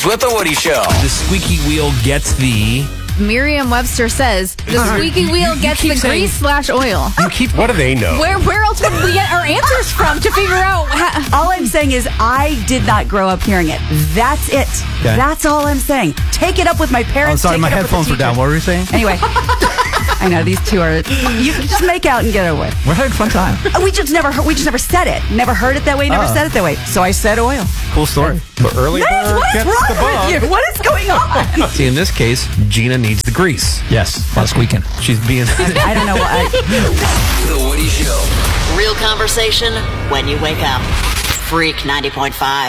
News with The Woody Show. The squeaky wheel gets the... Merriam-Webster says the squeaky wheel gets the grease/oil. What do they know? Where else would we get our answers from to figure out? All I'm saying is I did not grow up hearing it. That's it. Okay. That's all I'm saying. Take it up with my parents. Oh, sorry, take my it up with headphones the were down. teachers. What were you saying? Anyway, I know these two are. You can just make out and get it away. We're having a fun time. We just never said it. Never heard it that way. Never said it that way. So I said oil. Cool story. The early bird What is gets wrong the bug. with you? What is going on? See, in this case, Gina needs the grease. Yes, a lot of squeaking. She's being... I don't know what. The Woody Show. Real conversation when you wake up. Freak 90.5.